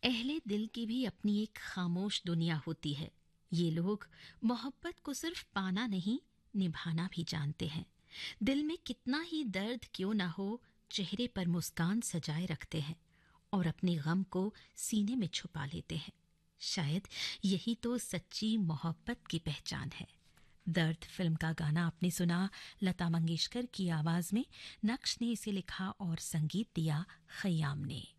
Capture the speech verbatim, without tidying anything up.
अहले दिल की भी अपनी एक खामोश दुनिया होती है। ये लोग मोहब्बत को सिर्फ पाना नहीं, निभाना भी जानते हैं। दिल में कितना ही दर्द क्यों ना हो, चेहरे पर मुस्कान सजाए रखते हैं और अपने गम को सीने में छुपा लेते हैं। शायद यही तो सच्ची मोहब्बत की पहचान है। दर्द फिल्म का गाना आपने सुना लता मंगेशकर की आवाज में। नक्श ने इसे लिखा और संगीत दिया खयाम ने।